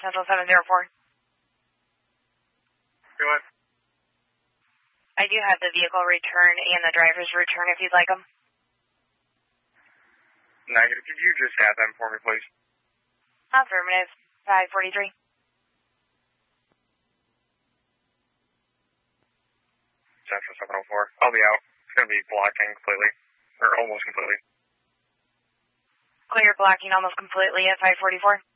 Central 704. Go ahead. I do have the vehicle return and the driver's return if you'd like them. Negative. Could you just have them for me, please? Affirmative. 543. Central 704. I'll be out. It's going to be blocking completely. Or almost completely. Clear blocking almost completely at 544.